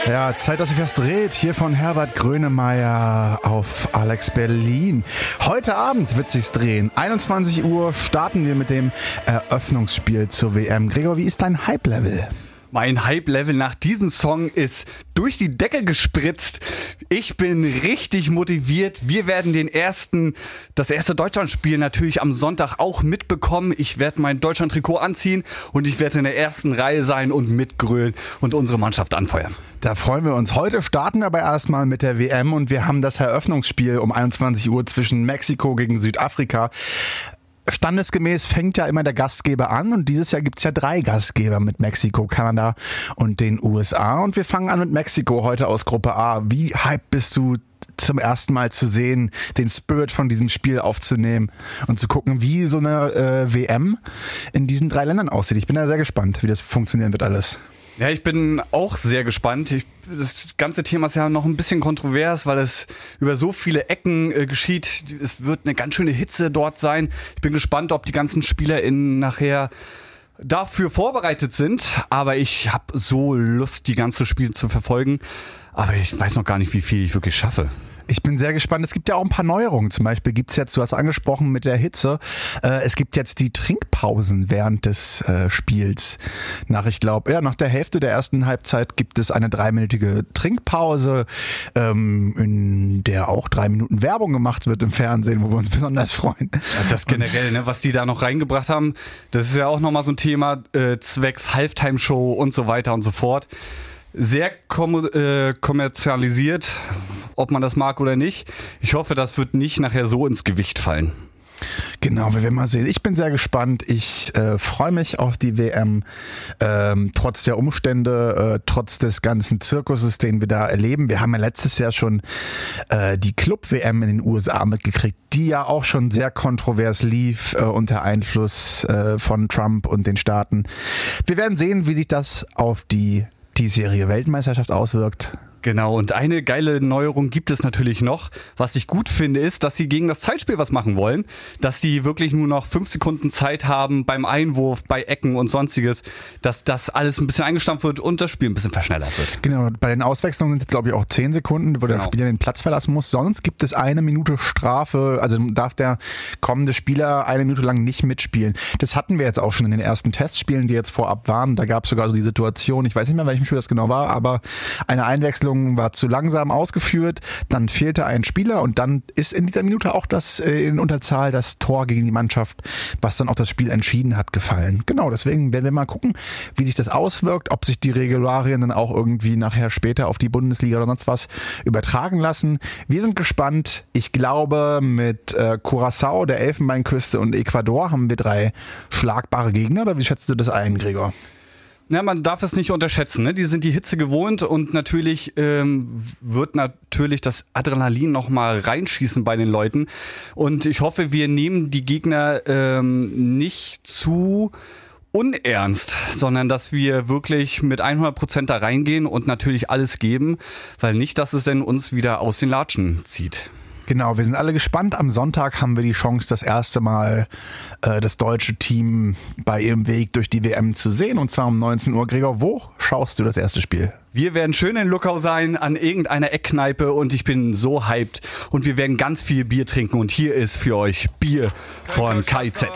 Ja, Zeit, dass sich was dreht. Hier von Herbert Grönemeyer auf Alex Berlin. Heute Abend wird sich's drehen. 21 Uhr starten wir mit dem Eröffnungsspiel zur WM. Gregor, wie ist dein Hype-Level? Mein Hype-Level nach diesem Song ist durch die Decke gespritzt. Ich bin richtig motiviert. Wir werden das erste Deutschlandspiel natürlich am Sonntag auch mitbekommen. Ich werde mein Deutschland-Trikot anziehen und ich werde in der ersten Reihe sein und mitgrölen und unsere Mannschaft anfeuern. Da freuen wir uns. Heute starten wir aber erstmal mit der WM und wir haben das Eröffnungsspiel um 21 Uhr zwischen Mexiko gegen Südafrika. Standesgemäß fängt ja immer der Gastgeber an und dieses Jahr gibt's ja 3 Gastgeber mit Mexiko, Kanada und den USA und wir fangen an mit Mexiko heute aus Gruppe A. Wie hyped bist du zum ersten Mal zu sehen, den Spirit von diesem Spiel aufzunehmen und zu gucken, wie so eine WM in diesen 3 Ländern aussieht? Ich bin da sehr gespannt, wie das funktionieren wird alles. Ja, ich bin auch sehr gespannt. Das ganze Thema ist ja noch ein bisschen kontrovers, weil es über so viele Ecken geschieht. Es wird eine ganz schöne Hitze dort sein. Ich bin gespannt, ob die ganzen SpielerInnen nachher dafür vorbereitet sind. Aber ich habe so Lust, die ganze Spiele zu verfolgen. Aber ich weiß noch gar nicht, wie viel ich wirklich schaffe. Ich bin sehr gespannt. Es gibt ja auch ein paar Neuerungen. Zum Beispiel gibt's jetzt, du hast angesprochen mit der Hitze, es gibt jetzt die Trinkpausen während des Spiels. Nach der Hälfte der ersten Halbzeit gibt es eine 3-minütige Trinkpause, in der auch 3 Minuten Werbung gemacht wird im Fernsehen, wo wir uns besonders freuen. Ja, das generell, ne, was die da noch reingebracht haben, das ist ja auch nochmal so ein Thema, zwecks Halftime-Show und so weiter und so fort. Sehr kommerzialisiert, ob man das mag oder nicht. Ich hoffe, das wird nicht nachher so ins Gewicht fallen. Genau, wir werden mal sehen. Ich bin sehr gespannt. Ich freue mich auf die WM, trotz der Umstände, trotz des ganzen Zirkuses, den wir da erleben. Wir haben ja letztes Jahr schon die Club-WM in den USA mitgekriegt, die ja auch schon sehr kontrovers lief unter Einfluss von Trump und den Staaten. Wir werden sehen, wie sich das auf die diesjährige Weltmeisterschaft auswirkt. Genau, und eine geile Neuerung gibt es natürlich noch. Was ich gut finde, ist, dass sie gegen das Zeitspiel was machen wollen. Dass sie wirklich nur noch 5 Sekunden Zeit haben beim Einwurf, bei Ecken und sonstiges. Dass das alles ein bisschen eingestampft wird und das Spiel ein bisschen verschnellert wird. Genau, bei den Auswechslungen sind es, glaube ich, auch 10 Sekunden, wo der Spieler den Platz verlassen muss. Sonst gibt es 1 Minute Strafe. Also darf der kommende Spieler 1 Minute lang nicht mitspielen. Das hatten wir jetzt auch schon in den ersten Testspielen, die jetzt vorab waren. Da gab es sogar so die Situation, ich weiß nicht mehr, welchem Spiel das genau war, aber eine Einwechslung war zu langsam ausgeführt, dann fehlte ein Spieler und dann ist in dieser Minute auch das in Unterzahl das Tor gegen die Mannschaft, was dann auch das Spiel entschieden hat, gefallen. Genau, deswegen werden wir mal gucken, wie sich das auswirkt, ob sich die Regularien dann auch irgendwie nachher später auf die Bundesliga oder sonst was übertragen lassen. Wir sind gespannt. Ich glaube, mit Curaçao, der Elfenbeinküste und Ecuador haben wir 3 schlagbare Gegner. Oder wie schätzt du das ein, Gregor? Ja, man darf es nicht unterschätzen, ne? Die sind die Hitze gewohnt und natürlich wird das Adrenalin nochmal reinschießen bei den Leuten. Und ich hoffe, wir nehmen die Gegner nicht zu unernst, sondern dass wir wirklich mit 100% da reingehen und natürlich alles geben, weil nicht, dass es denn uns wieder aus den Latschen zieht. Genau, wir sind alle gespannt. Am Sonntag haben wir die Chance, das erste Mal das deutsche Team bei ihrem Weg durch die WM zu sehen. Und zwar um 19 Uhr. Gregor, wo schaust du das erste Spiel? Wir werden schön in Luckau sein, an irgendeiner Eckkneipe und ich bin so hyped. Und wir werden ganz viel Bier trinken und hier ist für euch Bier von KIZ.